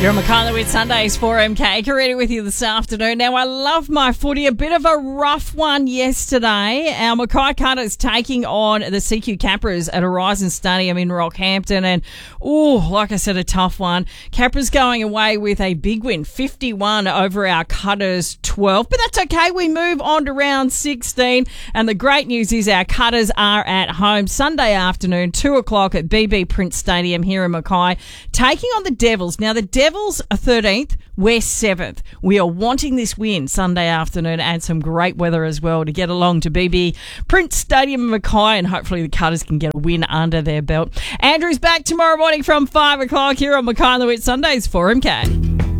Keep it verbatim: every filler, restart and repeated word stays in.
You're on Mackay with Sundays four M K. Karina with you this afternoon. Now, I love my footy. A bit of a rough one yesterday. Our Mackay Cutters taking on the C Q Capras at Horizon Stadium in Rockhampton. And, oh, like I said, a tough one. Capras going away with a big win, fifty-one over our Cutters twelve. But that's okay. We move on to round sixteen. And the great news is our Cutters are at home Sunday afternoon, two o'clock at B B Prince Stadium here in Mackay, taking on the Devils. Now, the Devils are thirteenth, we're seventh. We are wanting this win Sunday afternoon and some great weather as well to get along to B B Prince Stadium in Mackay, and hopefully the Cutters can get a win under their belt. Andrew's back tomorrow morning from five o'clock here on Mackay on the Wit Sundays four M K.